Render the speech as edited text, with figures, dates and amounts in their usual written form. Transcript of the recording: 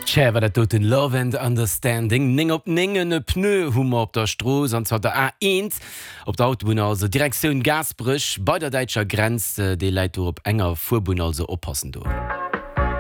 Tja, war dat den Love and Understanding. Ning op ningen e Pneu hummer op der Stroos, an zwar der A1 op der Autobahn, also Direktion Gasbrüch bei der deutscher Grenze, die Leute op enger Fuhrbahn also oppassen do.